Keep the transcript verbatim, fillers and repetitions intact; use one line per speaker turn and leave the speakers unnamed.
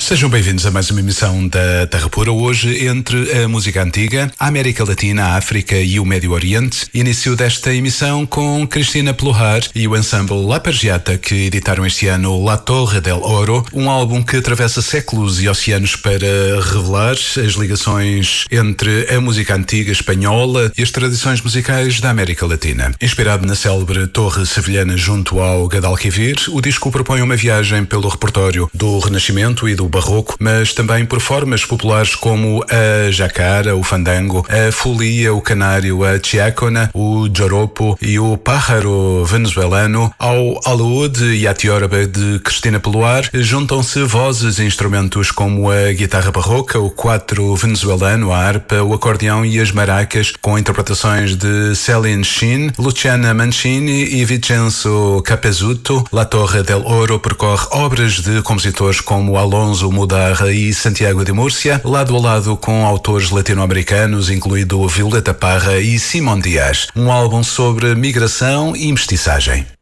Sejam bem-vindos a mais uma emissão da Terra Pura. Hoje, entre a música antiga, a América Latina, a África e o Médio Oriente. Início desta emissão com Cristina Plojar e o ensemble La Pargiata, que editaram este ano La Torre del Oro, um álbum que atravessa séculos e oceanos para revelar as ligações entre a música antiga espanhola e as tradições musicais da América Latina. Inspirado na célebre Torre Sevilhana junto ao Guadalquivir, o disco propõe uma viagem pelo repertório do Renascimento e do Barroco, mas também por formas populares como a jacara, o fandango, a folia, o canário, a chiacona, o joropo e o pájaro venezuelano. Ao alaúde e à tiorba de Cristina Plojar juntam-se vozes e instrumentos como a guitarra barroca, o quatro venezuelano, a harpa, o acordeão e as maracas, com interpretações de Céline Shin, Luciana Mancini e Vincenzo Capezzuto. La Torre del Oro percorre obras de compositores como Alonso Mudarra e Santiago de Múrcia, lado a lado com autores latino-americanos, incluído Violeta Parra e Simón Diaz. Um álbum sobre migração e mestiçagem.